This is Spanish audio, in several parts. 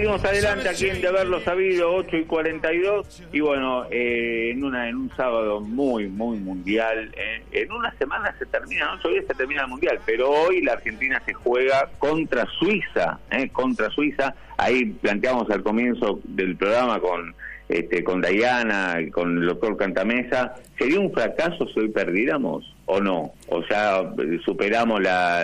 seguimos adelante aquí en De Haberlo Sabido, 8:42, y bueno, en un sábado muy mundial. En una semana se termina, en 8 días se termina el mundial, pero hoy la Argentina se juega contra Suiza. Ahí planteamos al comienzo del programa con Dayana, con el doctor Cantamesa, ¿sería un fracaso si hoy perdiéramos o no? O sea, superamos la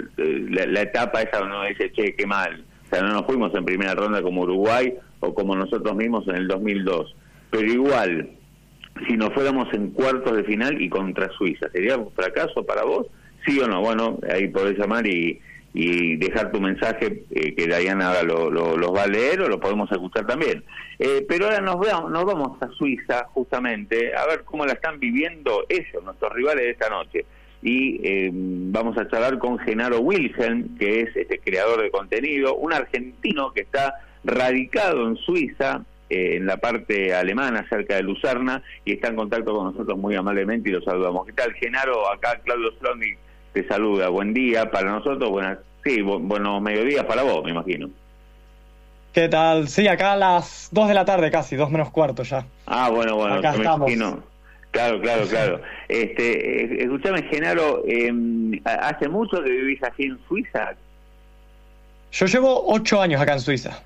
etapa esa donde uno dice, che, qué mal. O sea, no nos fuimos en primera ronda como Uruguay o como nosotros mismos en el 2002. Pero igual, si nos fuéramos en cuartos de final y contra Suiza, ¿sería un fracaso para vos? ¿Sí o no? Bueno, ahí podés llamar y dejar tu mensaje, que Dayana ahora los va a leer o lo podemos escuchar también. Pero ahora nos vamos a Suiza, justamente, a ver cómo la están viviendo ellos, nuestros rivales de esta noche. Y vamos a charlar con Genaro Wilhelm, que es creador de contenido, un argentino que está radicado en Suiza, en la parte alemana, cerca de Lucerna, y está en contacto con nosotros muy amablemente y lo saludamos. ¿Qué tal, Genaro? Acá Claudio Slonny te saluda. Buen día para nosotros, buenos mediodías para vos, me imagino. ¿Qué tal? Sí, acá a las 2 de la tarde casi, 2 menos cuarto ya. Ah, bueno, acá me estamos. imagino. Claro. Escuchame, Genaro, ¿hace mucho que vivís aquí en Suiza? Yo llevo 8 años acá en Suiza.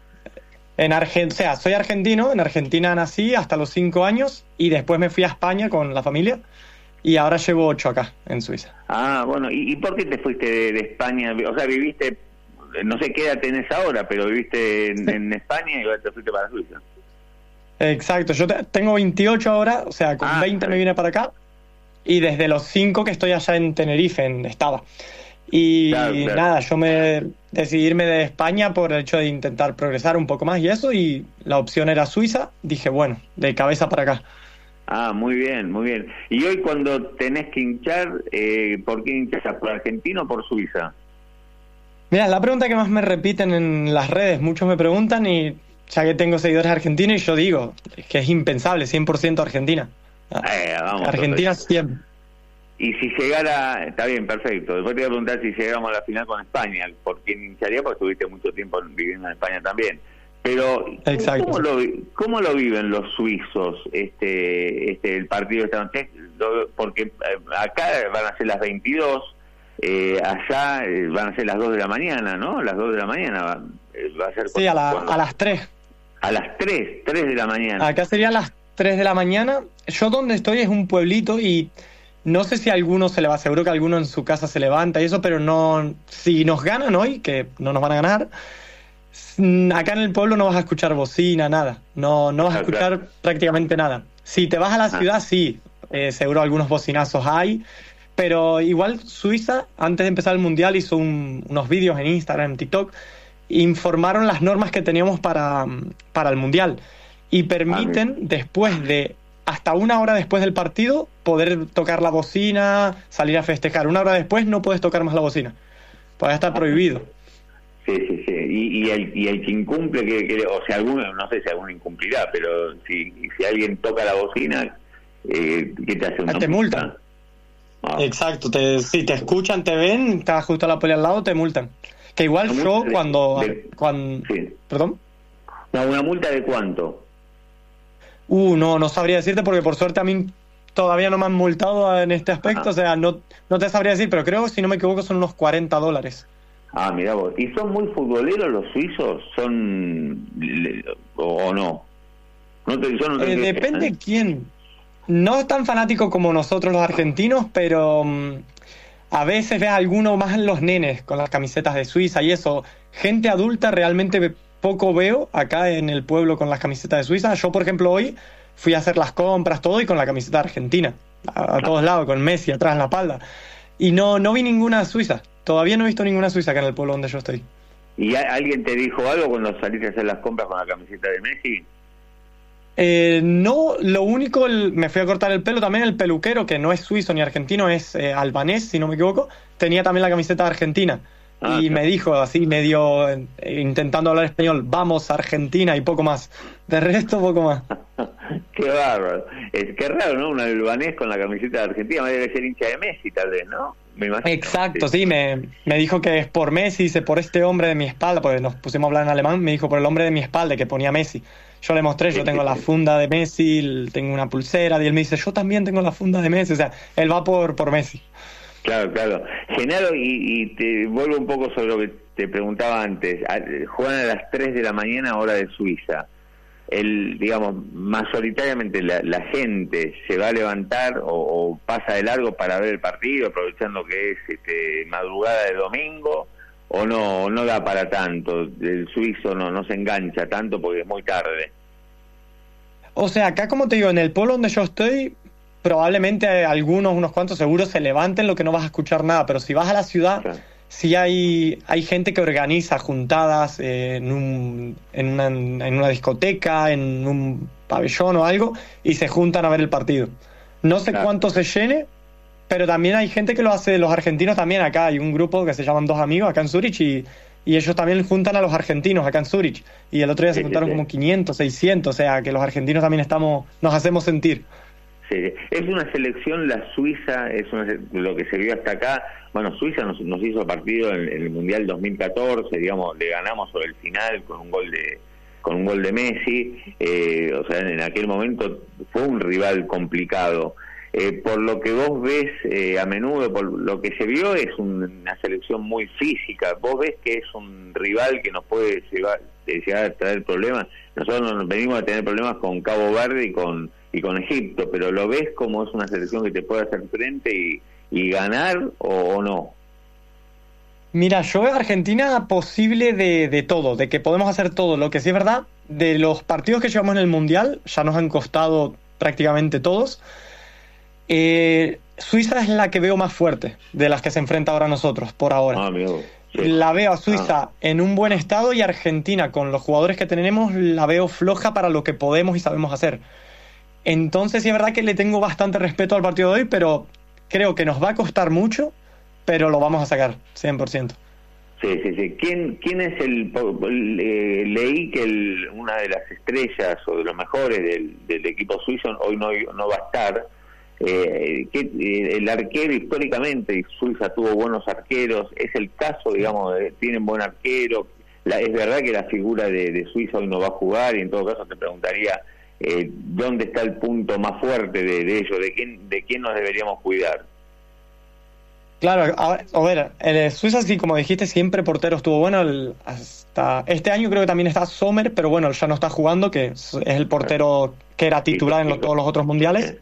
Soy argentino, en Argentina nací hasta los 5 años y después me fui a España con la familia y ahora llevo 8 acá en Suiza. Ah, bueno, ¿y por qué te fuiste de España? O sea, viviste, no sé qué edad tenés ahora, pero viviste en España y ahora te fuiste para Suiza. Exacto, yo tengo 28 ahora, o sea, con 20 me vine para acá y desde los 5 que estoy allá en Tenerife, estaba. Y claro. Nada, yo me decidí irme de España por el hecho de intentar progresar un poco más y eso, y la opción era Suiza. Dije, bueno, de cabeza para acá. Ah, muy bien. Y hoy cuando tenés que hinchar, ¿por qué hinchas? ¿Por Argentina o por Suiza? Mira, la pregunta que más me repiten en las redes, muchos me preguntan, y ya que tengo seguidores argentinos, y yo digo, es que es impensable, 100% Argentina. Vamos, Argentina siempre. Y si llegara, está bien, perfecto. Después te voy a preguntar si llegamos a la final con España, por quién hincharía, porque estuviste mucho tiempo viviendo en España también. Pero, exacto. ¿cómo lo viven los suizos el partido de esta noche? Porque acá van a ser las 22, allá van a ser las 2 de la mañana, ¿no? Las 2 de la mañana va a ser... Sí, a las 3. A las 3 de la mañana. Acá serían las 3 de la mañana. Yo donde estoy es un pueblito y no sé si a alguno se le va, seguro que alguno en su casa se levanta y eso, pero no, si nos ganan hoy, que no nos van a ganar, acá en el pueblo no vas a escuchar bocina, nada. No vas a escuchar prácticamente nada. Si te vas a la ciudad, sí, seguro algunos bocinazos hay, pero igual Suiza, antes de empezar el Mundial, hizo unos vídeos en Instagram, en TikTok, informaron las normas que teníamos para el Mundial y permiten después de hasta 1 hora después del partido poder tocar la bocina, salir a festejar. 1 hora después no puedes tocar más la bocina, puede estar prohibido. Sí. Y el que incumple, o sea, alguno, no sé si alguno incumplirá, pero si alguien toca la bocina, ¿qué te hace? ¿Una te multan? Exacto, si te escuchan, te ven, está justo la poli al lado, te multan. Que igual yo cuando sí. ¿Perdón? No, ¿una multa de cuánto? No sabría decirte, porque por suerte a mí todavía no me han multado en este aspecto. O sea, no te sabría decir, pero creo, si no me equivoco, son unos $40. Ah, mirá vos. ¿Y son muy futboleros los suizos? ¿Son o no? Depende quién. No es tan fanático como nosotros los argentinos, pero a veces ves a alguno más en los nenes con las camisetas de Suiza y eso. Gente adulta realmente poco veo acá en el pueblo con las camisetas de Suiza. Yo, por ejemplo, hoy fui a hacer las compras, todo, y con la camiseta argentina, a todos lados, con Messi atrás en la espalda. Y no vi ninguna suiza. Todavía no he visto ninguna suiza acá en el pueblo donde yo estoy. ¿Y alguien te dijo algo cuando saliste a hacer las compras con la camiseta de Messi? No, lo único, me fui a cortar el pelo, también el peluquero, que no es suizo ni argentino, es albanés, si no me equivoco, tenía también la camiseta de Argentina. Y me dijo así, medio intentando hablar español, vamos Argentina, y poco más. De resto, poco más. Qué bárbaro. Qué raro, ¿no? Un albanés con la camiseta de Argentina, debe ser hincha de Messi, tal vez, ¿no? me imagino. Exacto, sí, me dijo que es por Messi, dice por este hombre de mi espalda, porque nos pusimos a hablar en alemán, me dijo por el hombre de mi espalda que ponía Messi. Yo le mostré, yo tengo la funda de Messi, tengo una pulsera, y él me dice, yo también tengo la funda de Messi, o sea, él va por Messi. Claro, claro. Genaro, y te vuelvo un poco sobre lo que te preguntaba antes. Juegan a las 3 de la mañana, hora de Suiza. Digamos, mayoritariamente la gente se va a levantar o pasa de largo para ver el partido, aprovechando que es madrugada de domingo, o no da para tanto. El suizo no se engancha tanto porque es muy tarde. O sea, acá, como te digo, en el pueblo donde yo estoy, probablemente unos cuantos seguros se levanten, lo que no vas a escuchar nada, pero si vas a la ciudad, claro, sí hay gente que organiza juntadas en una discoteca, en un pabellón o algo, y se juntan a ver el partido. No sé cuánto se llene, pero también hay gente que lo hace, los argentinos también. Acá hay un grupo que se llaman Dos Amigos acá en Zurich, y ellos también juntan a los argentinos acá en Zurich, y el otro día se juntaron como 500, 600, o sea que los argentinos también nos hacemos sentir. Sí, es una selección, la Suiza, lo que se vio hasta acá. Bueno, Suiza nos hizo partido en el Mundial 2014, digamos, le ganamos sobre el final con un gol de Messi, o sea, en aquel momento fue un rival complicado. Por lo que vos ves a menudo, por lo que se vio, es una selección muy física. Vos ves que es un rival que nos puede llegar a traer problemas. Nosotros nos venimos a tener problemas con Cabo Verde y con Egipto, pero ¿lo ves como es una selección que te puede hacer frente y ganar o no? Mira, yo veo a Argentina posible de todo, de que podemos hacer todo. Lo que sí es verdad, de los partidos que llevamos en el Mundial, ya nos han costado prácticamente todos. Suiza es la que veo más fuerte de las que se enfrenta ahora a nosotros, por ahora. Amigo. Sí. La veo a Suiza en un buen estado, y Argentina, con los jugadores que tenemos, la veo floja para lo que podemos y sabemos hacer. Entonces sí es verdad que le tengo bastante respeto al partido de hoy, pero creo que nos va a costar mucho, pero lo vamos a sacar, 100%. Sí. ¿Quién es leí que una de las estrellas o de los mejores del equipo suizo hoy no va a estar? El arquero, históricamente, y Suiza tuvo buenos arqueros, es el caso, digamos, tienen buen arquero. Es verdad que la figura de Suiza hoy no va a jugar, y en todo caso te preguntaría ¿dónde está el punto más fuerte de ellos? ¿De quién nos deberíamos cuidar? Claro, a ver, Suiza, sí, como dijiste, siempre portero estuvo bueno. Hasta este año creo que también está Sommer, pero bueno, ya no está jugando, que es el portero que era titular en todos los otros mundiales.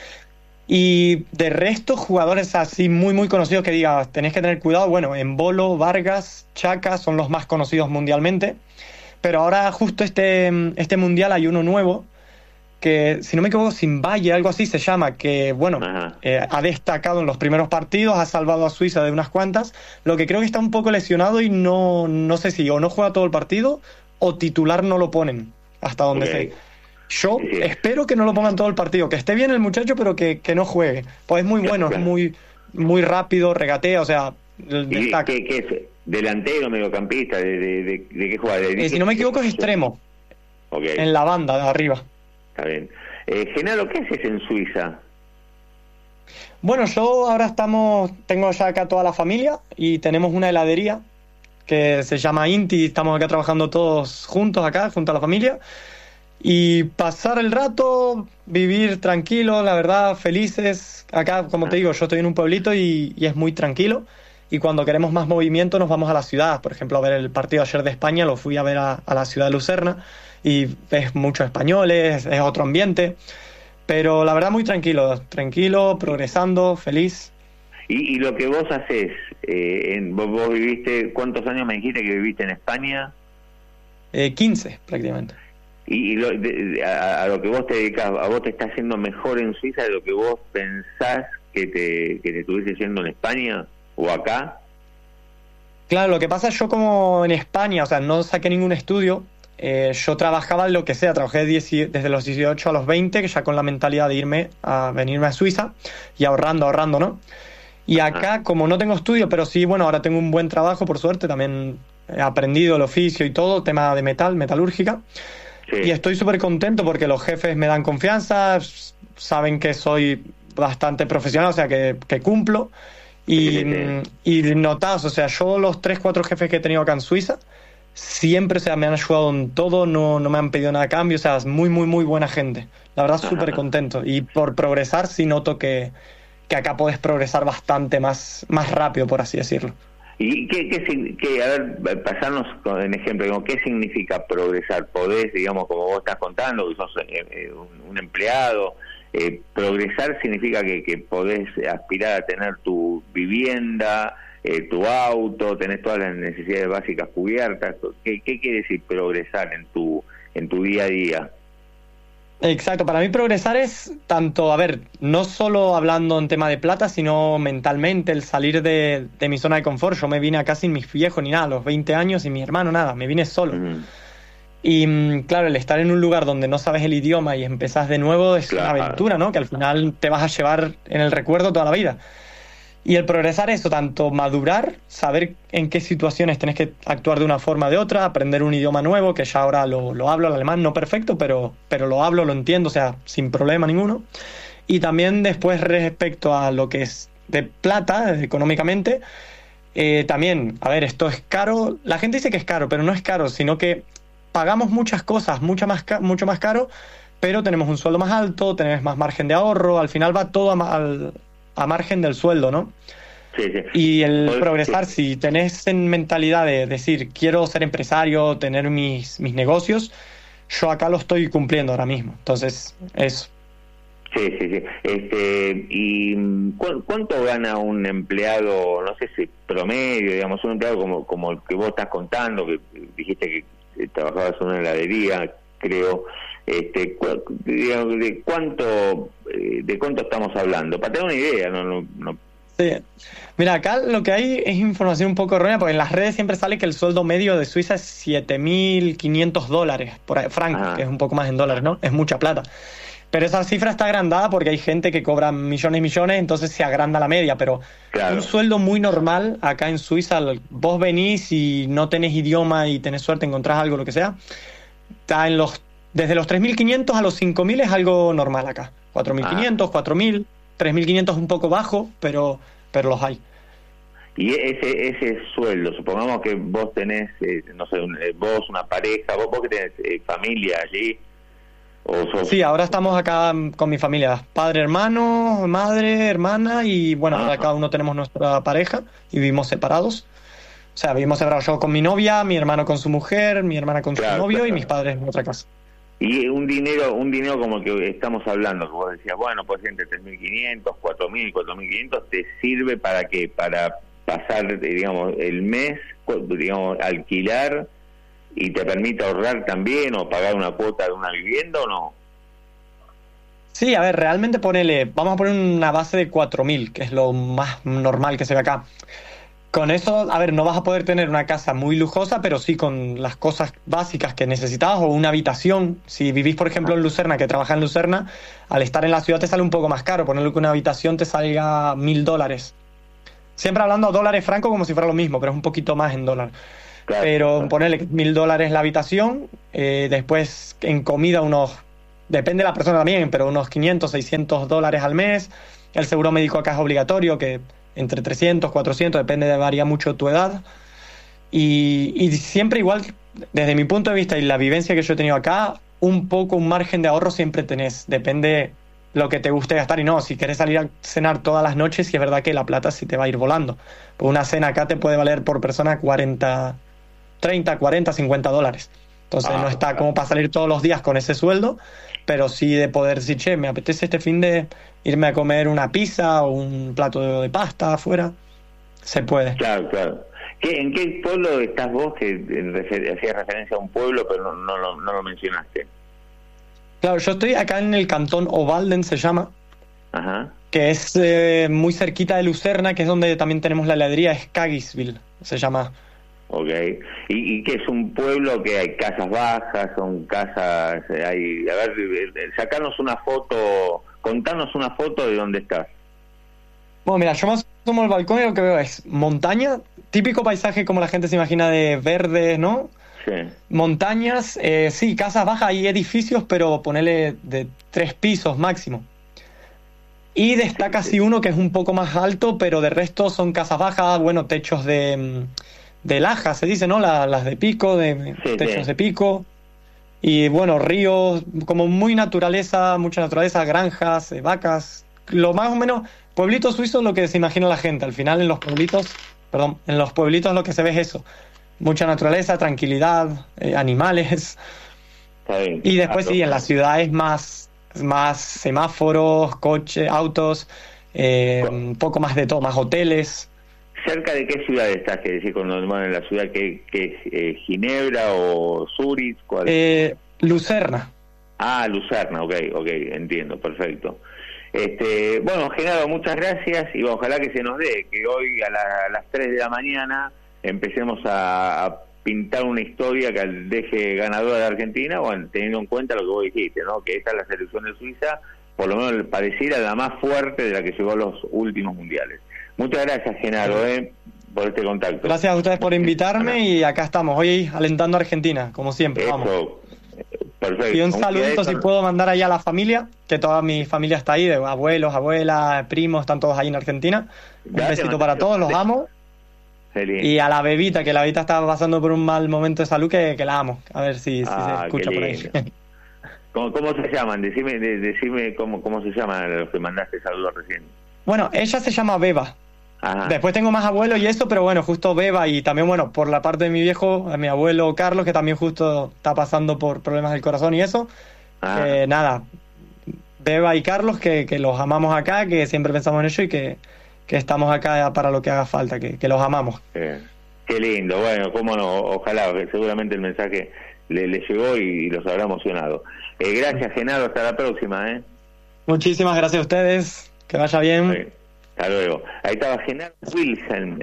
Y de resto, jugadores así muy, muy conocidos que digas, tenéis que tener cuidado. Bueno, Embolo, Vargas, Chaka son los más conocidos mundialmente. Pero ahora, justo este mundial, hay uno nuevo, que, si no me equivoco, Simbaye, algo así se llama, que, bueno, ha destacado en los primeros partidos, ha salvado a Suiza de unas cuantas. Lo que creo que está un poco lesionado y no sé si o no juega todo el partido o titular no lo ponen, hasta donde sé. Yo espero que no lo pongan todo el partido, que esté bien el muchacho, pero que no juegue. Pues es muy bueno, es muy, muy rápido, regatea, o sea, destaca. ¿Qué es? ¿Delantero, mediocampista? ¿De qué juega? Si no me equivoco, es extremo. En la banda de arriba. Está bien. Genaro, ¿qué haces en Suiza? Bueno, yo ahora tengo ya acá toda la familia y tenemos una heladería que se llama Inti. Estamos acá trabajando todos juntos acá, junto a la familia. Y pasar el rato, vivir tranquilo, la verdad, felices. Acá, como te digo, yo estoy en un pueblito y es muy tranquilo. Y cuando queremos más movimiento nos vamos a la ciudad. Por ejemplo, a ver el partido ayer de España, lo fui a ver a la ciudad de Lucerna. Y ves muchos españoles, es otro ambiente. Pero la verdad muy tranquilo, progresando, feliz. Y lo que vos haces, vos viviste, ¿cuántos años me dijiste que viviste en España? 15 prácticamente. Y a lo que vos te dedicás, ¿a vos te está yendo mejor en Suiza de lo que vos pensás que te estuviese yendo en España o acá? Claro, lo que pasa es yo como en España, o sea, no saqué ningún estudio, yo trabajaba en lo que sea, trabajé desde los 18 a los 20, que ya con la mentalidad de venirme a Suiza y ahorrando, ¿no? Y acá, como no tengo estudio, pero sí, bueno, ahora tengo un buen trabajo, por suerte, también he aprendido el oficio y todo, tema de metalúrgica. Sí. Y estoy súper contento porque los jefes me dan confianza, saben que soy bastante profesional, o sea, que cumplo. Y, Sí, sí. y notás, o sea, yo los 3, 4 jefes que he tenido acá en Suiza, siempre, o sea, me han ayudado en todo, no me han pedido nada a cambio, o sea, es muy, muy, muy buena gente. La verdad, súper Ajá. contento. Y por progresar, sí noto que acá podés progresar bastante más rápido, por así decirlo. ¿Y a ver, pasarnos con el ejemplo, digamos, qué significa progresar? ¿Podés, digamos, como vos estás contando, que sos un empleado, progresar significa que podés aspirar a tener tu vivienda, tu auto, tenés todas las necesidades básicas cubiertas? ¿Qué quiere decir progresar en tu día a día? Exacto, para mí progresar es tanto, a ver, no solo hablando en tema de plata, sino mentalmente, el salir de mi zona de confort. Yo me vine acá sin mis viejos ni nada, a los 20 años y mi hermano nada, me vine solo. Mm, Y claro, el estar en un lugar donde no sabes el idioma y empezás de nuevo es una claro. aventura, ¿no? Que al final te vas a llevar en el recuerdo toda la vida. Y el progresar eso, tanto madurar, saber en qué situaciones tenés que actuar de una forma o de otra, aprender un idioma nuevo, que ya ahora lo hablo, el alemán no perfecto, pero lo hablo, lo entiendo, o sea, sin problema ninguno. Y también después respecto a lo que es de plata, económicamente, también, a ver, esto es caro, la gente dice que es caro, pero no es caro, sino que pagamos muchas cosas, mucho más caro, pero tenemos un sueldo más alto, tenés más margen de ahorro, al final va todo a margen del sueldo, ¿no? Sí, sí. Y el Sí. progresar, si tenés en mentalidad de decir, quiero ser empresario, tener mis negocios, yo acá lo estoy cumpliendo ahora mismo. Entonces, eso. Sí, sí, sí. ¿Cuánto gana un empleado, no sé si promedio, digamos, un empleado como el que vos estás contando, que dijiste que trabajabas en una heladería, creo, digamos, de cuánto estamos hablando? Para tener una idea, no. Sí. Mira, acá lo que hay es información un poco errónea, porque en las redes siempre sale que el sueldo medio de Suiza es $7.500, por ahí, francos, que es Ajá, un poco más en dólares, ¿no? Es mucha plata. Pero esa cifra está agrandada porque hay gente que cobra millones y millones, entonces se agranda la media. Pero un claro. sueldo muy normal acá en Suiza, vos venís y no tenés idioma y tenés suerte, encontrás algo, lo que sea, está desde los 3.500 a los 5.000 es algo normal acá. Cuatro mil Ah, quinientos 4.000, 3.500 es un poco bajo, pero los hay. y ese sueldo, supongamos que vos tenés, no sé, vos, una pareja, vos que tenés familia allí, o sos... Sí, ahora estamos acá con mi familia, padre, hermano, madre, hermana y bueno, ahora Ajá, cada uno tenemos nuestra pareja y vivimos separados. O sea, vivimos separados yo con mi novia, mi hermano con su mujer, mi hermana con su claro, novio y mis claro. padres en otra casa. Y un dinero como el que estamos hablando, que vos decías, bueno, pues entre 3.500, 4.000, 4.500, ¿te sirve para qué? Para pasar, digamos, el mes, digamos, alquilar, y te permite ahorrar también o pagar una cuota de una vivienda, o no? Sí, a ver, realmente vamos a poner una base de 4.000, que es lo más normal que se ve acá. Con eso, a ver, no vas a poder tener una casa muy lujosa, pero sí con las cosas básicas que necesitas o una habitación. Si vivís, por ejemplo, en Lucerna, que trabajas en Lucerna, al estar en la ciudad te sale un poco más caro. Ponerle que una habitación te salga $1.000. Siempre hablando a dólares francos como si fuera lo mismo, pero es un poquito más en dólar. Claro, Pero claro. ponerle $1.000 la habitación, después en comida depende de la persona también, pero unos 500, $600 al mes. El seguro médico acá es obligatorio, que entre 300, 400, varía mucho tu edad. Y siempre igual, desde mi punto de vista y la vivencia que yo he tenido acá, un poco un margen de ahorro siempre tenés. Depende lo que te guste gastar y no. Si quieres salir a cenar todas las noches, sí es verdad que la plata sí te va a ir volando. Pues una cena acá te puede valer por persona 30, 40, $50. Entonces no Ah, está como para salir todos los días con ese sueldo, pero sí de poder decir, che, me apetece este fin de irme a comer una pizza o un plato de pasta afuera. Se puede. claro, claro. ¿En qué pueblo estás vos, que hacías referencia a un pueblo, pero no lo mencionaste? Claro, yo estoy acá en el cantón Ovalden, se llama, Ajá. que es muy cerquita de Lucerna, que es donde también tenemos la heladería, es Cagisville, se llama. Ok. ¿Y qué es un pueblo que hay casas bajas, son casas, hay... A ver, sacarnos una foto, contanos una foto de dónde estás. Bueno, mira, yo más tomo el balcón y lo que veo es montaña, típico paisaje como la gente se imagina de verde, ¿no? Sí. Montañas, sí, casas bajas y edificios, pero ponele de 3 pisos máximo. Y destaca así uno que es un poco más alto, pero de resto son casas bajas, bueno, techos de laja, se dice, ¿no? Las de pico, techos de pico. Y bueno, ríos, como muy naturaleza, mucha naturaleza, granjas, vacas. Lo más o menos, pueblitos suizos, lo que se imagina la gente. Al final en los pueblitos lo que se ve es eso. Mucha naturaleza, tranquilidad, animales. Está bien. Y después sí, en la ciudad es más semáforos, coches, autos, un poco más de todo, más hoteles. ¿Cerca de qué ciudad estás? Que decir, cuando en la ciudad que es Ginebra o Zurich, ¿cuál? Lucerna. Lucerna, ok, entiendo, perfecto. Bueno, Genaro, muchas gracias y ojalá que se nos dé, que hoy a las 3 de la mañana empecemos a pintar una historia que deje ganadora de Argentina, bueno, teniendo en cuenta lo que vos dijiste, ¿no? Que esta es la selección de Suiza, por lo menos pareciera la más fuerte de la que llegó a los últimos mundiales. Muchas gracias, Genaro, por este contacto. Gracias a ustedes por invitarme y acá estamos, hoy alentando a Argentina, como siempre. Eso, vamos. Perfecto. Y un saludito si puedo mandar allá a la familia, que toda mi familia está ahí, de abuelos, abuelas, primos, están todos ahí en Argentina. Un besito para todos, los amo. Feliz. Y a la bebita, que la bebita estaba pasando por un mal momento de salud, que la amo. A ver si se escucha por ahí. ¿Cómo se llaman? Decime cómo se llaman los que mandaste saludos recién. Bueno, ella se llama Beba. Ajá. Después tengo más abuelos y eso, pero bueno, justo Beba y también, bueno, por la parte de mi viejo, mi abuelo Carlos, que también justo está pasando por problemas del corazón y eso. Nada, Beba y Carlos, que los amamos acá, que siempre pensamos en ello y que estamos acá para lo que haga falta, que los amamos. Qué lindo, bueno, cómo no, ojalá, que seguramente el mensaje le llegó y los habrá emocionado. Gracias, Genaro, hasta la próxima. Muchísimas gracias a ustedes, que vaya bien. Sí. Hasta luego. Ahí estaba Genaro Wilhelm,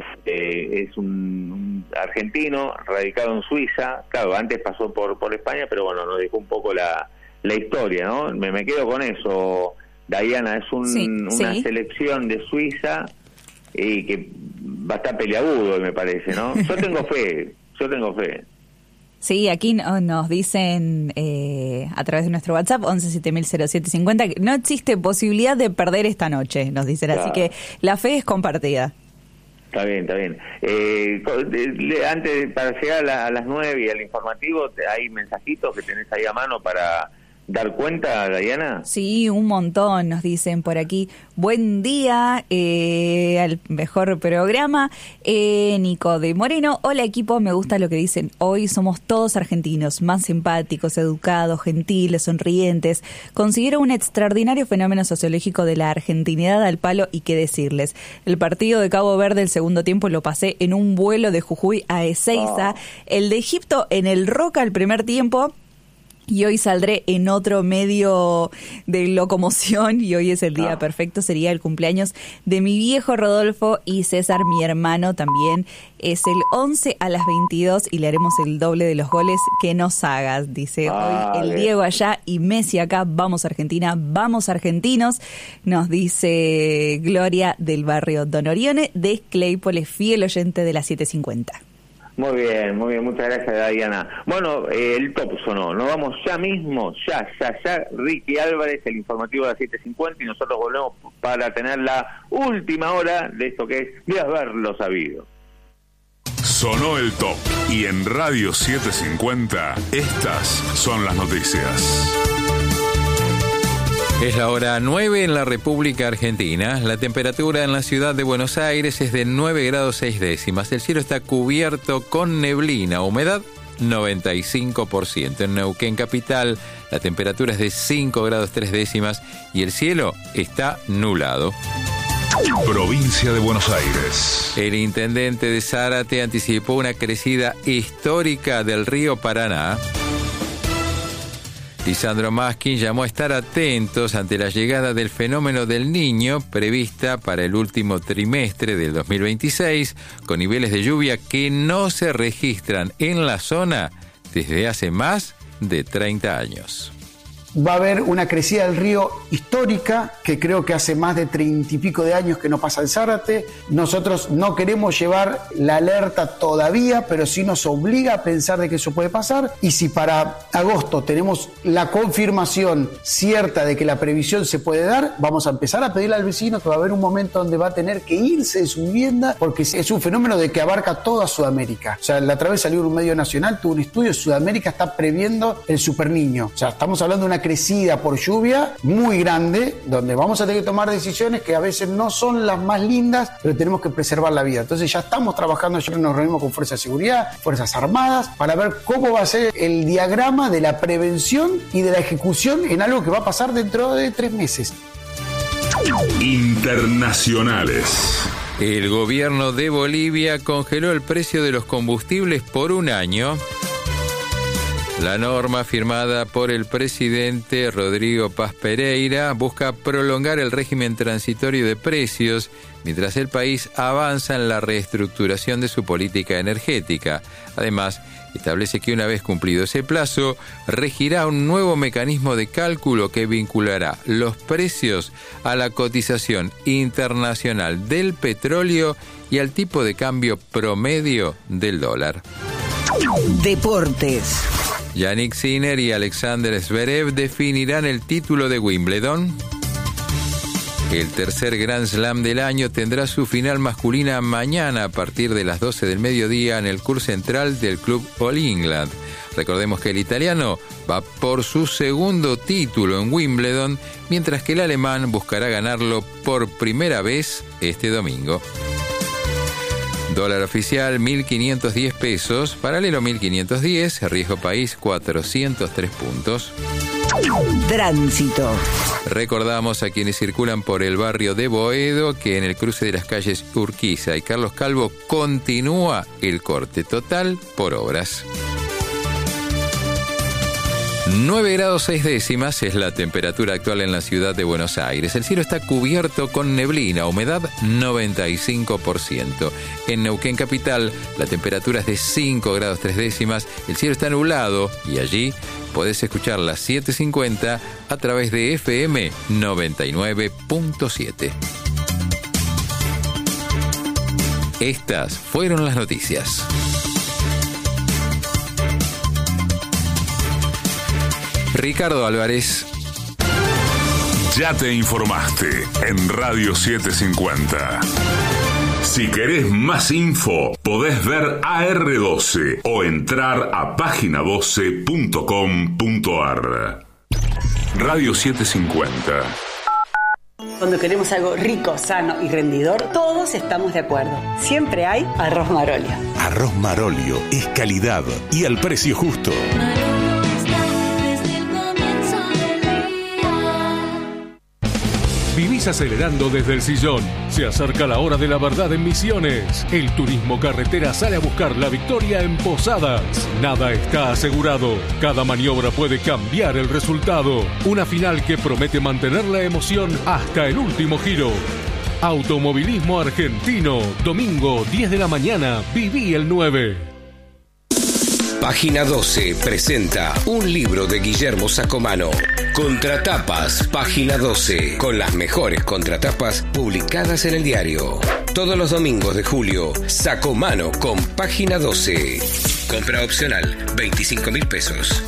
es un argentino radicado en Suiza. Claro, antes pasó por España, pero bueno, nos dejó un poco la historia, ¿no? Me quedo con eso, Diana. Es una selección de Suiza y que va a estar peleagudo, me parece, ¿no? Yo tengo fe. Sí, aquí nos dicen a través de nuestro WhatsApp 11700750 que no existe posibilidad de perder esta noche, nos dicen, claro. Así que la fe es compartida. Está bien. Antes, para llegar a las 9 y al informativo, ¿hay mensajitos que tenés ahí a mano para dar cuenta, Diana? Sí, un montón, nos dicen por aquí. Buen día, al mejor programa. Nico de Moreno. Hola, equipo, me gusta lo que dicen hoy. Somos todos argentinos, más simpáticos, educados, gentiles, sonrientes. Considero un extraordinario fenómeno sociológico de la argentinidad al palo, y qué decirles. El partido de Cabo Verde el segundo tiempo lo pasé en un vuelo de Jujuy a Ezeiza. El de Egipto en el Roca el primer tiempo. Y hoy saldré en otro medio de locomoción y hoy es el día perfecto, sería el cumpleaños de mi viejo Rodolfo y César, mi hermano también. Es el 11 a las 22 y le haremos el doble de los goles que nos hagas, dice hoy el Diego allá y Messi acá. Vamos Argentina, vamos argentinos, nos dice Gloria del barrio Don Orione de Claypole, fiel oyente de la 750. Muy bien, muchas gracias, Diana. Bueno, el top sonó, nos vamos ya mismo, ya, Ricky Álvarez, el informativo de las 7:50 y nosotros volvemos para tener la última hora de esto que es de haberlo sabido. Sonó el top y en Radio 750 estas son las noticias. Es la hora 9 en la República Argentina. La temperatura en la ciudad de Buenos Aires es de 9 grados 6 décimas. El cielo está cubierto con neblina, humedad 95%. En Neuquén capital la temperatura es de 5 grados 3 décimas y el cielo está nublado. Provincia de Buenos Aires. El intendente de Zárate anticipó una crecida histórica del río Paraná. Lisandro Maskin llamó a estar atentos ante la llegada del fenómeno del Niño prevista para el último trimestre del 2026, con niveles de lluvia que no se registran en la zona desde hace más de 30 años. va a haber una crecida del río histórica, que creo que hace más de 30 y pico de años que no pasa en Zárate. Nosotros no queremos llevar la alerta todavía, pero sí nos obliga a pensar de que eso puede pasar. Y si para agosto tenemos la confirmación cierta de que la previsión se puede dar, vamos a empezar a pedirle al vecino que va a haber un momento donde va a tener que irse de su vivienda, porque es un fenómeno de que abarca toda Sudamérica. O sea, la otra vez salió un medio nacional, tuvo un estudio, Sudamérica está previendo el superniño. O sea, estamos hablando de una crecida por lluvia muy grande, donde vamos a tener que tomar decisiones que a veces no son las más lindas, pero tenemos que preservar la vida. Entonces ya estamos trabajando, ya nos reunimos con Fuerzas de Seguridad, Fuerzas Armadas, para ver cómo va a ser el diagrama de la prevención y de la ejecución en algo que va a pasar dentro de 3 meses. Internacionales. El gobierno de Bolivia congeló el precio de los combustibles por 1 año. La norma firmada por el presidente Rodrigo Paz Pereira busca prolongar el régimen transitorio de precios mientras el país avanza en la reestructuración de su política energética. Además, establece que una vez cumplido ese plazo, regirá un nuevo mecanismo de cálculo que vinculará los precios a la cotización internacional del petróleo y al tipo de cambio promedio del dólar. Deportes. Yannick Sinner y Alexander Zverev definirán el título de Wimbledon. El tercer Grand Slam del año tendrá su final masculina mañana a partir de las 12 del mediodía en el Cours Central del Club All England. Recordemos que el italiano va por su segundo título en Wimbledon, mientras que el alemán buscará ganarlo por primera vez este domingo. Dólar oficial 1.510 pesos, paralelo 1.510, riesgo país 403 puntos. Tránsito. Recordamos a quienes circulan por el barrio de Boedo que en el cruce de las calles Urquiza y Carlos Calvo continúa el corte total por obras. 9 grados 6 décimas es la temperatura actual en la ciudad de Buenos Aires. El cielo está cubierto con neblina, humedad 95%. En Neuquén capital, la temperatura es de 5 grados 3 décimas. El cielo está nublado y allí podés escuchar las 7:50 a través de FM 99.7. Estas fueron las noticias. Ricardo Álvarez. Ya te informaste en Radio 750. Si querés más info, podés ver AR12 o entrar a página12.com.ar. Radio 750. Cuando queremos algo rico, sano y rendidor, todos estamos de acuerdo. Siempre hay Arroz Marolio. Arroz Marolio es calidad y al precio justo. Vivís acelerando desde el sillón. Se acerca la hora de la verdad en Misiones. El turismo carretera sale a buscar la victoria en Posadas. Nada está asegurado. Cada maniobra puede cambiar el resultado. Una final que promete mantener la emoción hasta el último giro. Automovilismo Argentino. Domingo, 10 de la mañana. Viví el 9. Página 12 presenta un libro de Guillermo Sacomano. Contratapas, Página 12, con las mejores contratapas publicadas en el diario. Todos los domingos de julio, Sacomano con Página 12. Compra opcional, 25.000 pesos.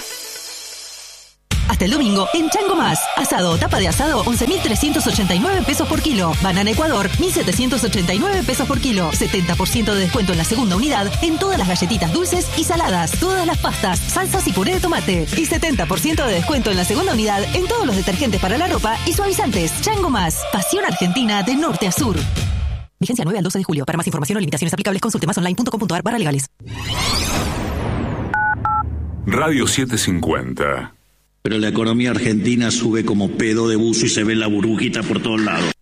Hasta el domingo, en Chango Más. Asado o tapa de asado, 11.389 pesos por kilo. Banana Ecuador, 1.789 pesos por kilo. 70% de descuento en la segunda unidad en todas las galletitas dulces y saladas, todas las pastas, salsas y puré de tomate. Y 70% de descuento en la segunda unidad en todos los detergentes para la ropa y suavizantes. Chango Más. Pasión argentina de norte a sur. Vigencia 9 al 12 de julio. Para más información o limitaciones aplicables, consulte masonline.com.ar/legales. Radio 750. Pero la economía argentina sube como pedo de buzo y se ve la burbujita por todos lados.